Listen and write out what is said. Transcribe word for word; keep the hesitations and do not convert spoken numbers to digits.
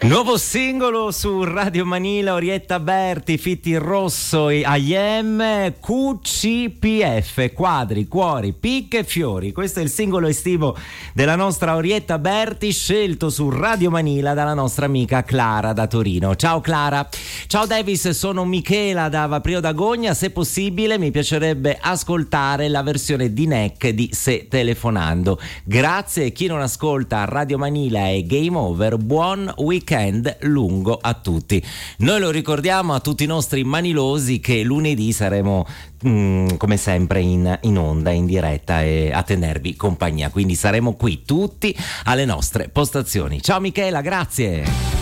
Nuovo singolo su Radio Manila, Orietta Berti, Fitti Rosso e I Am, Q C P F, quadri, cuori, picche e fiori. Questo è il singolo estivo della nostra Orietta Berti, scelto su Radio Manila dalla nostra amica Clara da Torino. Ciao Clara. Ciao Davis, sono Michela da Vaprio d'Agogna. Se possibile mi piacerebbe ascoltare la versione di Neck di Se Telefonando. Grazie. Chi non ascolta Radio Manila è game over. Buon weekend lungo a tutti. Noi lo ricordiamo a tutti i nostri manilosi che lunedì saremo mm, come sempre in, in onda, in diretta e a tenervi compagnia, quindi saremo qui tutti alle nostre postazioni. Ciao Michela, grazie.